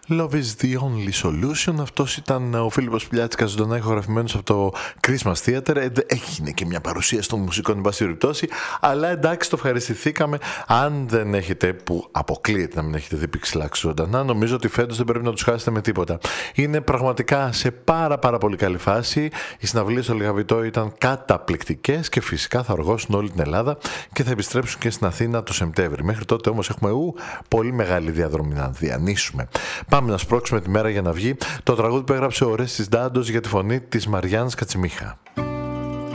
Love is the only solution. Αυτός ήταν ο Φίλιππος Πηλιάτσικας, ζωντανά ηχογραφημένος από το Christmas Theater. Έγινε και μια παρουσία των μουσικών, εν πάση περιπτώσει. Αλλά εντάξει, το ευχαριστηθήκαμε. Αν δεν έχετε, που αποκλείεται να μην έχετε δει Pixelax ζωντανά, νομίζω ότι φέτος δεν πρέπει να τους χάσετε με τίποτα. Είναι πραγματικά σε πάρα πολύ καλή φάση. Οι συναυλίες στο Λιγαβητό ήταν καταπληκτικές και φυσικά θα οργώσουν όλη την Ελλάδα και θα επιστρέψουν και στην Αθήνα το Σεπτέμβρη. Μέχρι τότε όμως έχουμε πολύ μεγάλη διαδρομή να διανύσουμε. Πάμε να σπρώξουμε τη μέρα για να βγει το τραγούδι που έγραψε ο Ορέστης Ντάντος για τη φωνή της Μαριάννας Κατσιμίχα.